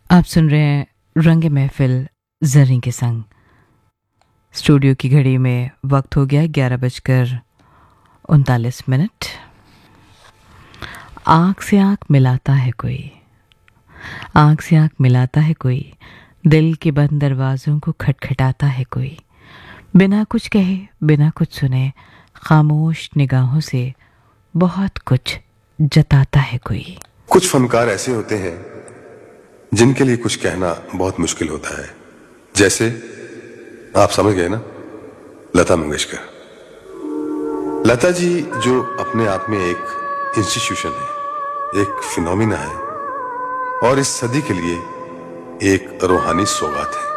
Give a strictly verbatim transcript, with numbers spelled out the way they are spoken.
आप सुन रहे हैं रंग महफिल जर्री के संग। स्टूडियो की घड़ी में वक्त हो गया ग्यारह बजकर उनतालीस मिनट। आँख से आँख मिलाता है कोई, आँख से आँख मिलाता है कोई, दिल के बंद दरवाज़ों को खटखटाता है कोई, बिना कुछ कहे बिना कुछ सुने खामोश निगाहों से बहुत कुछ जताता है कोई। कुछ फनकार ऐसे होते हैं जिनके लिए कुछ कहना बहुत मुश्किल होता है, जैसे आप समझ गए ना, लता मंगेशकर। लता जी जो अपने आप में एक इंस्टीट्यूशन है, एक फिनोमिना है और इस सदी के लिए एक रूहानी सौगात है।